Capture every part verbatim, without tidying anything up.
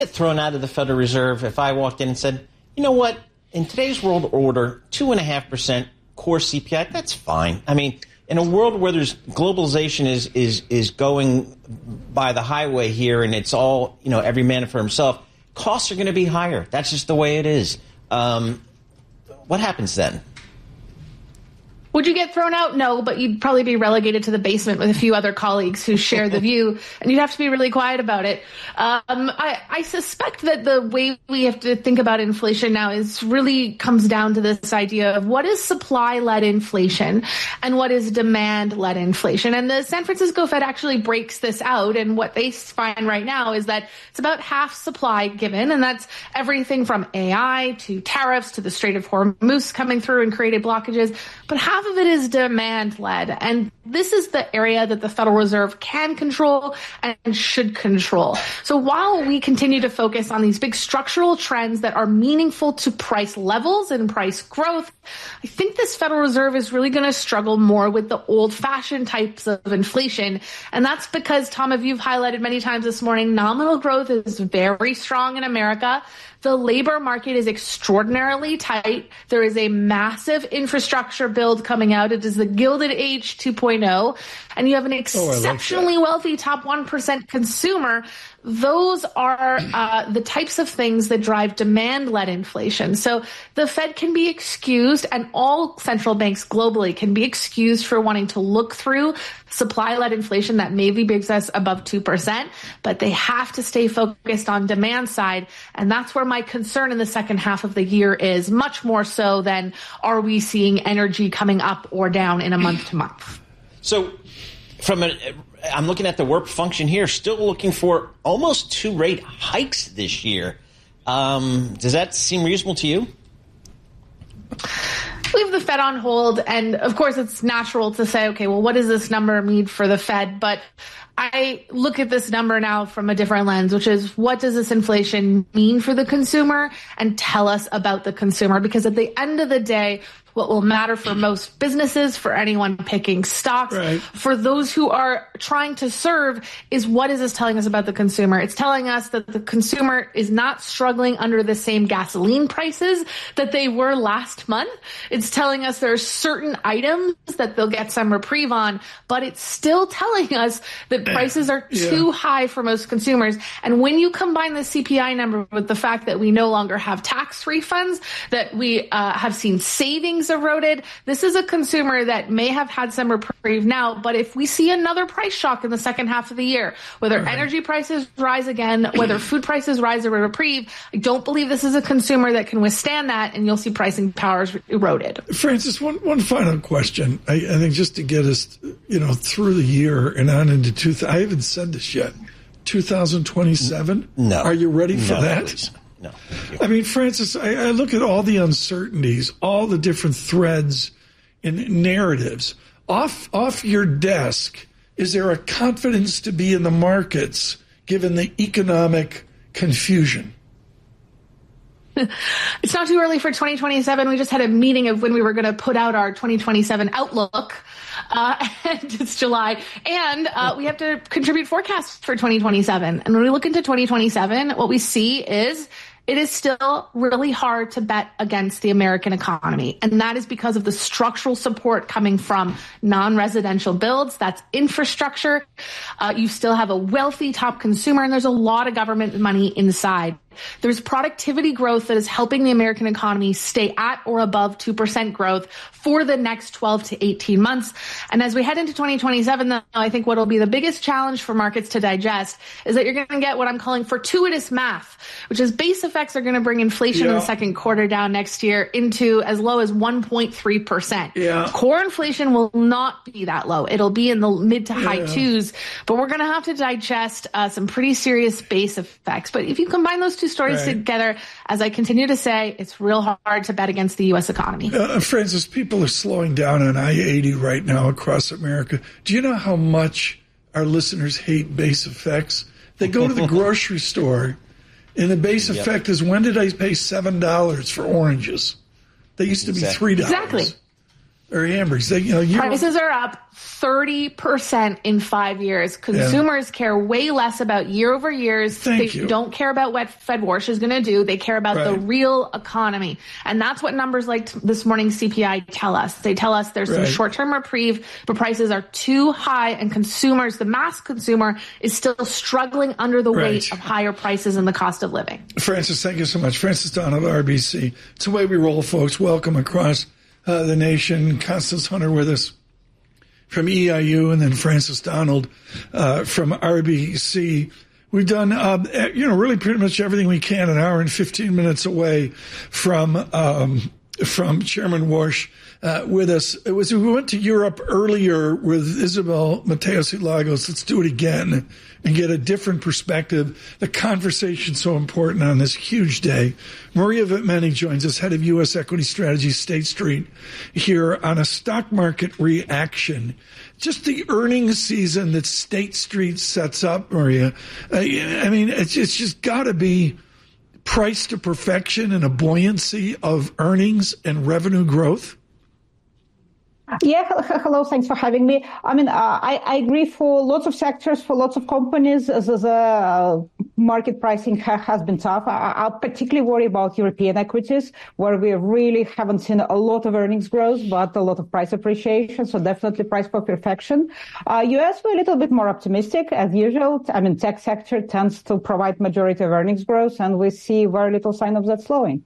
get thrown out of the Federal Reserve if I walked in and said, you know what, in today's world order, two and a half percent core C P I, that's fine. I mean, in a world where there's globalization is is is going by the highway here, and it's all, you know, every man for himself, costs are going to be higher. That's just the way it is. Um, what happens then? Would you get thrown out? No, but you'd probably be relegated to the basement with a few other colleagues who share the view, and you'd have to be really quiet about it. Um, I, I suspect that the way we have to think about inflation now is really comes down to this idea of what is supply-led inflation and what is demand-led inflation. And the San Francisco Fed actually breaks this out, and what they find right now is that it's about half supply given, and that's everything from A I to tariffs to the Strait of Hormuz coming through and created blockages, but half of it is demand-led, and this is the area that the Federal Reserve can control and should control. So while we continue to focus on these big structural trends that are meaningful to price levels and price growth, I think this Federal Reserve is really going to struggle more with the old-fashioned types of inflation, and that's because, Tom, as you've highlighted many times this morning, nominal growth is very strong in America. The labor market is extraordinarily tight. There is a massive infrastructure build coming out. It is the Gilded Age two point oh, and you have an exceptionally oh, wealthy top one percent consumer. Those are uh, the types of things that drive demand-led inflation. So the Fed can be excused, and all central banks globally can be excused for wanting to look through supply-led inflation that maybe brings us above two percent, but they have to stay focused on demand side, and that's where my concern in the second half of the year is, much more so than are we seeing energy coming up or down in a month to month. So from a, I'm looking at the work function here, still looking for almost two rate hikes this year. Um, does that seem reasonable to you? We have the Fed on hold, and of course it's natural to say, okay, well, what does this number mean for the Fed? But I look at this number now from a different lens, which is what does this inflation mean for the consumer and tell us about the consumer? Because at the end of the day, what will matter for most businesses, for anyone picking stocks, right, for those who are trying to serve, is what is this telling us about the consumer? It's telling us that the consumer is not struggling under the same gasoline prices that they were last month. It's telling us there are certain items that they'll get some reprieve on, but it's still telling us that prices are yeah. too high for most consumers. And when you combine the C P I number with the fact that we no longer have tax refunds, that we uh, have seen savings eroded, this is a consumer that may have had some reprieve now, but if we see another price shock in the second half of the year, whether right. energy prices rise again, whether food prices rise or reprieve, I don't believe this is a consumer that can withstand that, and you'll see pricing powers eroded. Francis, one, one final question. I, I think just to get us, you know, through the year and on into two, I haven't said this yet, two thousand twenty-seven? No. Are you ready for no, that? Please. No. I mean, Francis, I, I look at all the uncertainties, all the different threads and narratives. Off off your desk, is there a confidence to be in the markets given the economic confusion? It's not too early for twenty twenty-seven. We just had a meeting of when we were going to put out our twenty twenty-seven outlook. Uh, and it's July. And uh, we have to contribute forecasts for twenty twenty-seven. And when we look into twenty twenty-seven, what we see is it is still really hard to bet against the American economy. And that is because of the structural support coming from non-residential builds. That's infrastructure. Uh, you still have a wealthy top consumer, and there's a lot of government money inside. There's productivity growth that is helping the American economy stay at or above two percent growth for the next twelve to eighteen months. And as we head into twenty twenty-seven, though, I think what will be the biggest challenge for markets to digest is that you're going to get what I'm calling fortuitous math, which is base effects are going to bring inflation yeah. in the second quarter down next year into as low as one point three percent. Yeah. Core inflation will not be that low. It'll be in the mid to high yeah. twos, but we're going to have to digest uh, some pretty serious base effects. But if you combine those two stories right. together, as I continue to say, it's real hard to bet against the U S economy. Uh, Francis, people are slowing down on I eighty right now across America. Do you know how much our listeners hate base effects? They go to the grocery store, and the base yep. effect is, when did I pay seven dollars for oranges? They used to be exactly. three dollars. Exactly. or Ambrose. They, you know, you prices are up thirty percent in five years. Consumers yeah. care way less about year over years. Thank they you. don't care about what Fed Warsh is going to do. They care about right. the real economy. And that's what numbers like t- this morning's C P I tell us. They tell us there's right. some short-term reprieve, but prices are too high, and consumers, the mass consumer, is still struggling under the right. weight of higher prices and the cost of living. Frances, thank you so much. Frances Donald, R B C. It's the way we roll, folks. Welcome across uh, the nation. Constance Hunter with us from E I U, and then Frances Donald uh, from R B C. We've done, uh, you know, really pretty much everything we can, an hour and fifteen minutes away from um, from Chairman Warsh uh, with us. It was we went to Europe earlier with Isabel Mateos Lagos. Let's do it again and get a different perspective. The conversation's so important on this huge day. Maria Vitmeni joins us, head of U S Equity Strategy, State Street, here on a stock market reaction. Just the earnings season that State Street sets up, Maria. Uh, I mean, it's, it's just got to be priced to perfection and a buoyancy of earnings and revenue growth. Yeah, hello. Thanks for having me. I mean, uh, I, I agree for lots of sectors, for lots of companies, the uh, market pricing ha- has been tough. I, I particularly worry about European equities, where we really haven't seen a lot of earnings growth, but a lot of price appreciation. So definitely price for perfection. Uh, U S, we're a little bit more optimistic as usual. I mean, tech sector tends to provide majority of earnings growth, and we see very little sign of that slowing.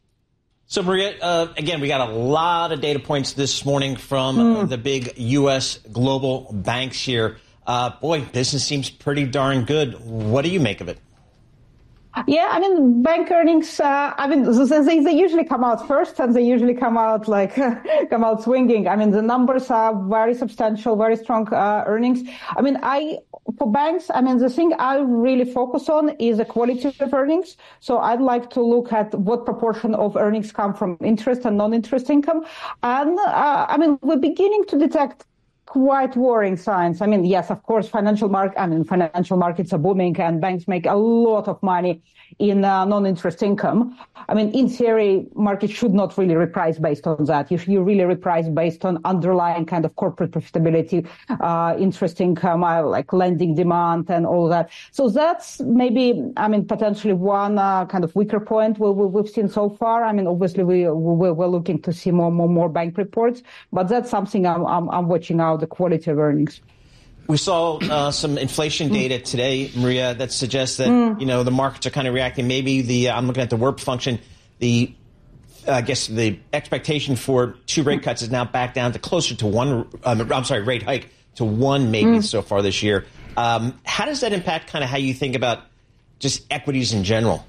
So, Maria, uh, again, we got a lot of data points this morning from mm. uh, the big U S global banks here. Uh, boy, business seems pretty darn good. What do you make of it? Yeah, I mean, bank earnings, uh, I mean, they, they usually come out first, and they usually come out like, come out swinging. I mean, the numbers are very substantial, very strong uh, earnings. I mean, I, for banks, I mean, the thing I really focus on is the quality of earnings. So I'd like to look at what proportion of earnings come from interest and non-interest income. And, uh, I mean, we're beginning to detect quite worrying signs. I mean, yes, of course, financial market, I mean, financial markets are booming, and banks make a lot of money in uh, non-interest income. I mean, in theory, markets should not really reprice based on that. You, you really reprice based on underlying kind of corporate profitability, uh, interest income, uh, like lending demand and all that. So that's maybe, I mean, potentially one uh, kind of weaker point we, we, we've seen so far. I mean, obviously, we, we, we're looking to see more, more, more bank reports, but that's something I'm, I'm, I'm watching out, the quality of earnings. We saw uh, some inflation data today, Maria, that suggests that, mm. you know, the markets are kind of reacting. Maybe the, uh, I'm looking at the W I R P function, the, uh, I guess the expectation for two rate cuts is now back down to closer to one, um, I'm sorry, rate hike to one maybe mm. so far this year. Um, how does that impact kind of how you think about just equities in general?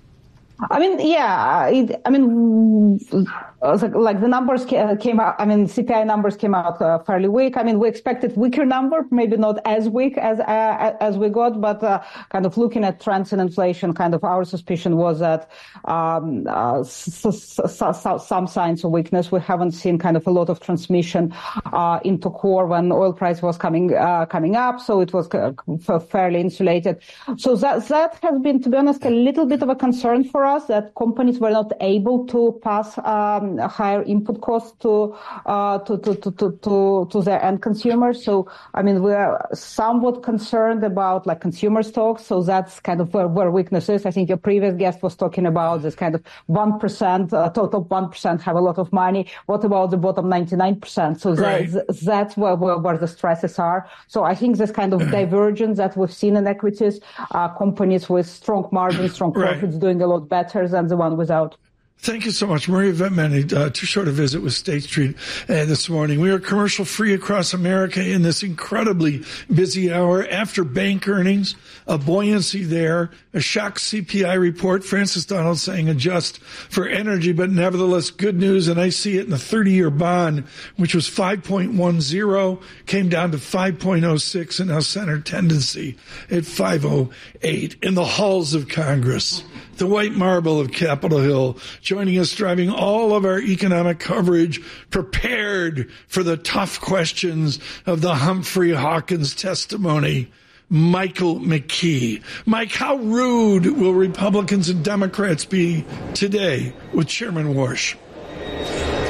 I mean, yeah, it, I mean, like the numbers came out, I mean, C P I numbers came out uh, fairly weak. I mean, we expected weaker number, maybe not as weak as uh, as we got, but uh, kind of looking at trends in inflation, kind of our suspicion was that um, uh, s- s- s- some signs of weakness. We haven't seen kind of a lot of transmission uh, into core when oil price was coming uh, coming up, so it was uh, fairly insulated. So that that has been, to be honest, a little bit of a concern for us, that companies were not able to pass um, higher input costs to, uh, to, to, to, to, to, to their end consumers. So, I mean, we're somewhat concerned about like consumer stocks. So that's kind of where, where weakness is. I think your previous guest was talking about this kind of one percent, uh, total one percent have a lot of money. What about the bottom ninety-nine percent? So right. that, that's where, where, where the stresses are. So I think this kind of divergence that we've seen in equities, uh, companies with strong margins, strong profits right. doing a lot better than the one without. Thank you so much. Maria Vitmeni, uh, too short a visit with State Street uh, this morning. We are commercial free across America in this incredibly busy hour after bank earnings, a buoyancy there, a shock C P I report. Frances Donald saying adjust for energy, but nevertheless good news. And I see it in the thirty-year bond, which was five point one zero, came down to five point oh six, and now center tendency at five oh eight. In the halls of Congress, the white marble of Capitol Hill, joining us, driving all of our economic coverage, prepared for the tough questions of the Humphrey Hawkins testimony, Michael McKee. Mike, how rude will Republicans and Democrats be today with Chairman Warsh?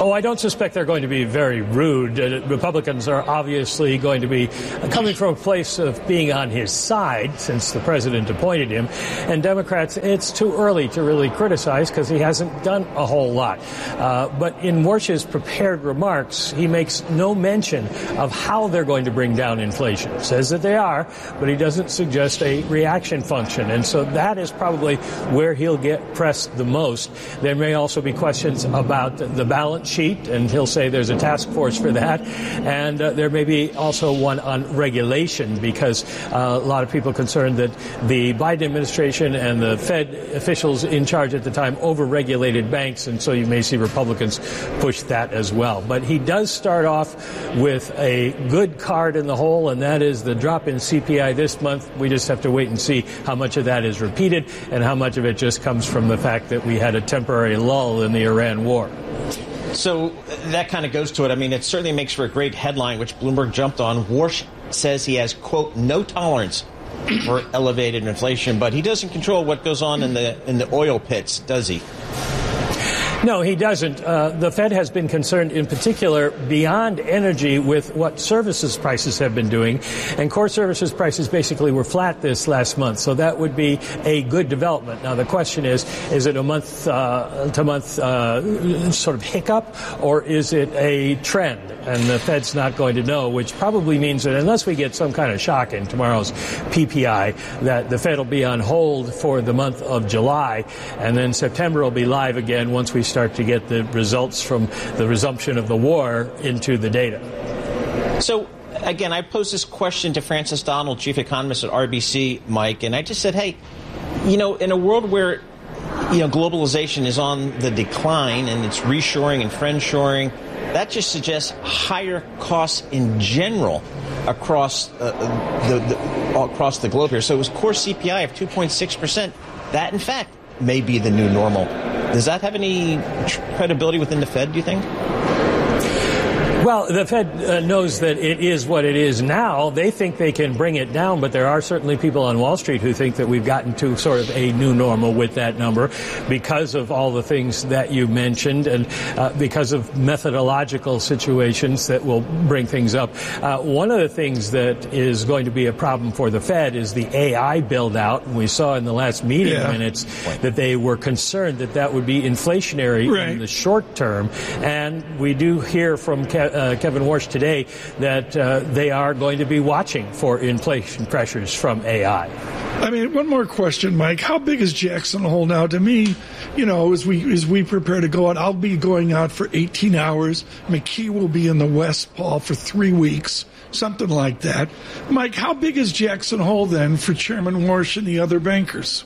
Oh, I don't suspect they're going to be very rude. Uh, Republicans are obviously going to be coming from a place of being on his side since the president appointed him. And Democrats, it's too early to really criticize because he hasn't done a whole lot. Uh, but in Warsh's prepared remarks, he makes no mention of how they're going to bring down inflation. Says that they are, but he doesn't suggest a reaction function. And so that is probably where he'll get pressed the most. There may also be questions about the balance sheet, and he'll say there's a task force for that. And uh, there may be also one on regulation, because uh, a lot of people concerned that the Biden administration and the Fed officials in charge at the time over-regulated banks, and so you may see Republicans push that as well. But he does start off with a good card in the hole, and that is the drop in C P I this month. We just have to wait and see how much of that is repeated and how much of it just comes from the fact that we had a temporary lull in the Iran war. So that kind of goes to it. I mean, it certainly makes for a great headline, which Bloomberg jumped on. Warsh says he has, quote, no tolerance for elevated inflation, but he doesn't control what goes on in the in the oil pits, does he? No, he doesn't. Uh, the Fed has been concerned in particular beyond energy with what services prices have been doing. And core services prices basically were flat this last month. So that would be a good development. Now, the question is, is it a month uh, to month uh, sort of hiccup, or is it a trend? And the Fed's not going to know, which probably means that unless we get some kind of shock in tomorrow's P P I, that the Fed will be on hold for the month of July. And then September will be live again once we start to get the results from the resumption of the war into the data. So, again, I posed this question to Francis Donald, chief economist at R B C, Mike, and I just said, hey, you know, in a world where, you know, globalization is on the decline and it's reshoring and friendshoring, that just suggests higher costs in general across uh, the, the across the globe here. So it was core C P I of two point six percent. That, in fact, may be the new normal. Does that have any credibility within the Fed, do you think? Well, the Fed uh, knows that it is what it is now. They think they can bring it down, but there are certainly people on Wall Street who think that we've gotten to sort of a new normal with that number because of all the things that you mentioned and uh, because of methodological situations that will bring things up. Uh, one of the things that is going to be a problem for the Fed is the A I build-out. We saw in the last meeting yeah. minutes that they were concerned that that would be inflationary right. in the short term. And we do hear from Ke- Uh, Kevin Warsh today that uh, they are going to be watching for inflation pressures from A I. I mean, one more question, Mike. How big is Jackson Hole now? To me, you know, as we as we prepare to go out, I'll be going out for eighteen hours. McKee will be in the West, Paul, for three weeks, something like that. Mike, how big is Jackson Hole then for Chairman Warsh and the other bankers?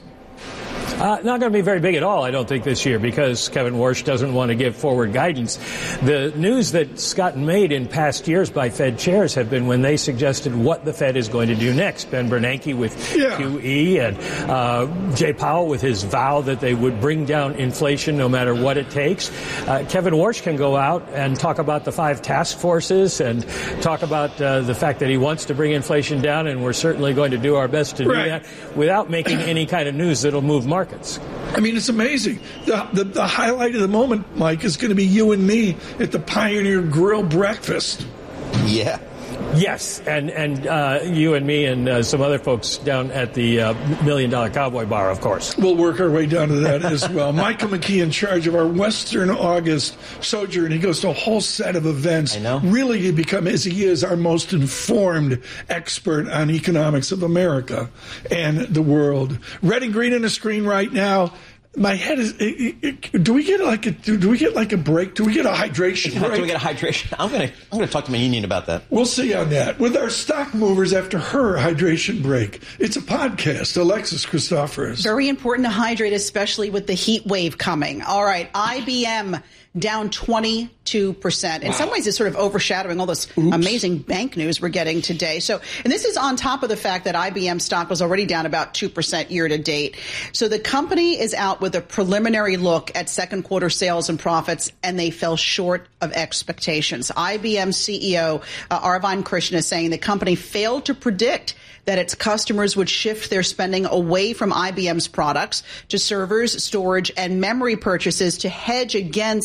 Uh, not going to be very big at all, I don't think, this year, because Kevin Warsh doesn't want to give forward guidance. The news that's gotten made in past years by Fed chairs have been when they suggested what the Fed is going to do next. Ben Bernanke with yeah. Q E and uh, Jay Powell with his vow that they would bring down inflation no matter what it takes. Uh, Kevin Warsh can go out and talk about the five task forces and talk about uh, the fact that he wants to bring inflation down, and we're certainly going to do our best to right. do that without making any kind of news that'll move markets. I mean, it's amazing. The, the the highlight of the moment, Mike, is going to be you and me at the Pioneer Grill breakfast. Yeah. Yes, and and uh, you and me and uh, some other folks down at the uh, Million Dollar Cowboy Bar, of course. We'll work our way down to that as well. Michael McKee in charge of our Western August sojourn. He goes to a whole set of events. I know. Really to become, as he is, our most informed expert on economics of America and the world. Red and green on the screen right now. My head is. It, it, do we get like a? Do, do we get like a break? Do we get a hydration break? Do we get a hydration? I'm gonna. I'm gonna talk to my union about that. We'll see on that with our stock movers after her hydration break. It's a podcast. Alexis Christoforous. Very important to hydrate, especially with the heat wave coming. All right, I B M down twenty-two percent. In wow. some ways, it's sort of overshadowing all this Oops. amazing bank news we're getting today. So, and this is on top of the fact that I B M stock was already down about two percent year to date. So the company is out with a preliminary look at second quarter sales and profits, and they fell short of expectations. I B M C E O uh, Arvind Krishna is saying the company failed to predict that its customers would shift their spending away from I B M's products to servers, storage, and memory purchases to hedge against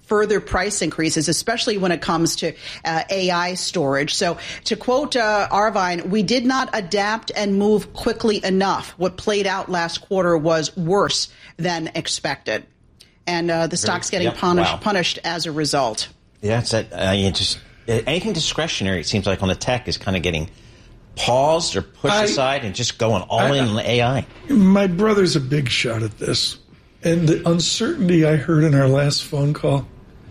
further price increases, especially when it comes to uh, A I storage. So to quote uh, Arvine, we did not adapt and move quickly enough. What played out last quarter was worse than expected. And uh, the stock's getting yep, punished, wow. punished as a result. Yeah, it's that, uh, you just anything discretionary, it seems like on the tech is kind of getting paused or pushed I, aside and just going all I, in on A I. My brother's a big shot at this. And the uncertainty I heard in our last phone call,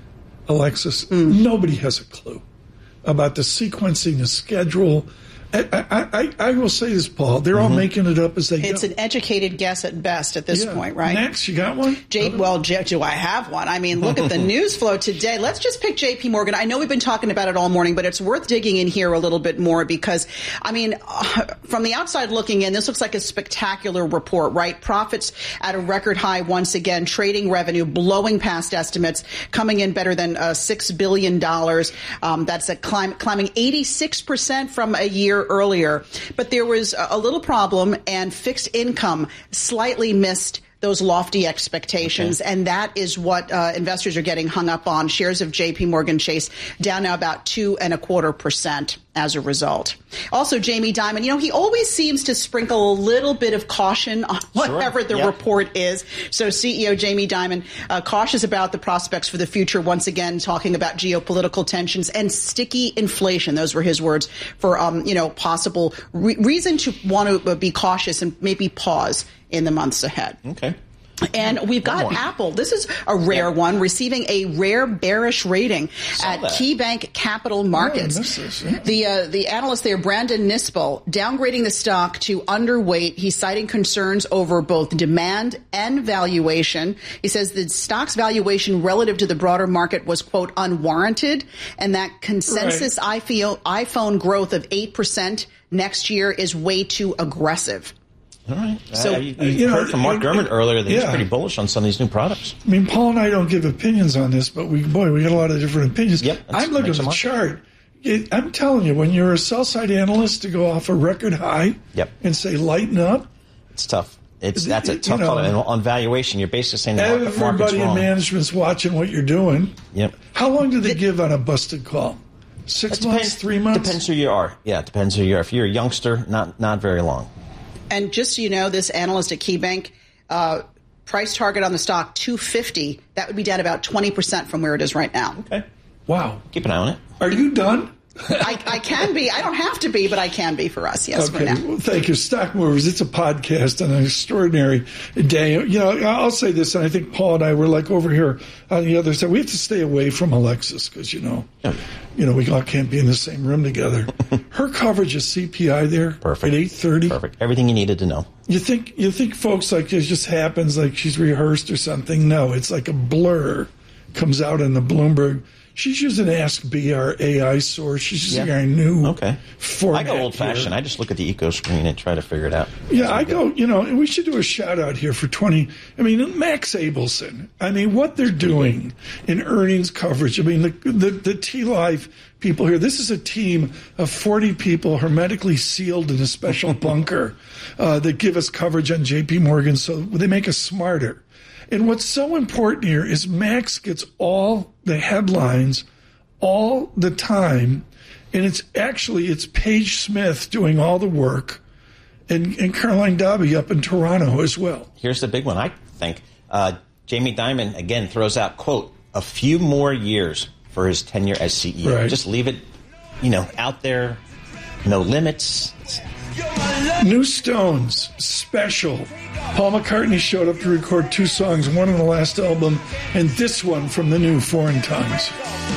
Alexis, mm. nobody has a clue about the sequencing, the schedule. I, I, I, I will say this, Paul. They're mm-hmm. all making it up as they it's go. It's an educated guess at best at this yeah. point, right? Next, you got one? J- well, J- do I have one? I mean, look at the news flow today. Let's just pick J P Morgan. I know we've been talking about it all morning, but it's worth digging in here a little bit more because, I mean, uh, from the outside looking in, this looks like a spectacular report, right? Profits at a record high once again, trading revenue blowing past estimates, coming in better than uh, six billion dollars. Um, that's a climb, climbing eighty-six percent from a year earlier. But there was a little problem, and fixed income slightly missed those lofty expectations, okay. and that is what uh, investors are getting hung up on. Shares of J P Morgan Chase down now about two and a quarter percent as a result. Also, Jamie Dimon, you know, he always seems to sprinkle a little bit of caution on whatever sure. the yep. report is. So C E O Jamie Dimon uh, cautious about the prospects for the future, once again talking about geopolitical tensions and sticky inflation. Those were his words for, um, you know, possible re- reason to want to be cautious and maybe pause in the months ahead. Okay. And we've got Apple. This is a rare yeah. one, receiving a rare bearish rating at that. KeyBank Capital Markets. Oh, this, yeah. The uh, the analyst there, Brandon Nispel, downgrading the stock to underweight. He's citing concerns over both demand and valuation. He says the stock's valuation relative to the broader market was, quote, unwarranted, and that consensus right. iPhone growth of eight percent next year is way too aggressive. All right. So uh, you, you, you heard know, from Mark Gurman earlier that yeah. he's pretty bullish on some of these new products. I mean, Paul and I don't give opinions on this, but we, boy, we got a lot of different opinions. Yep, I'm looking at the chart. It, I'm telling you, when you're a sell-side analyst to go off a record high yep. and say lighten up, it's tough. It's that's a tough you know, call. And on valuation, you're basically saying the market, market's everybody wrong. in management's watching what you're doing. Yep. How long do they give on a busted call? Six it months, depends, three months. Depends who you are. Yeah, it depends who you are. If you're a youngster, not not very long. And just so you know, this analyst at KeyBank, uh, price target on the stock, two fifty. That would be down about twenty percent from where it is right now. Okay. Wow. Keep an eye on it. Are you done? I, I can be. I don't have to be, but I can be for us, yes, okay. for now. Well, thank you. Stock Movers, it's a podcast on an extraordinary day. You know, I'll say this, and I think Paul and I were like over here on the other side. We have to stay away from Alexis because, you know, yeah. you know, we all can't be in the same room together. Her coverage of C P I there Perfect. at eight thirty. Perfect. Everything you needed to know. You think, you think folks like it just happens like she's rehearsed or something? No, it's like a blur comes out in the Bloomberg. She's using Ask B, our A I source. She's using yeah. our new okay. format. I go old-fashioned. I just look at the eco screen and try to figure it out. Yeah, I go, you know, we should do a shout-out here for twenty. I mean, Max Abelson. I mean, what they're doing in earnings coverage. I mean, the the, the T-Life people here, this is a team of forty people hermetically sealed in a special bunker uh, that give us coverage on J P Morgan, so they make us smarter. And what's so important here is Max gets all the headlines all the time. And it's actually, it's Paige Smith doing all the work and, and Caroline Dobby up in Toronto as well. Here's the big one, I think. Uh, Jamie Dimon, again, throws out, quote, a few more years for his tenure as C E O. Right. Just leave it, you know, out there, no limits. New Stones, special. Paul McCartney showed up to record two songs, one on the last album and this one from the new Foreign Tongues.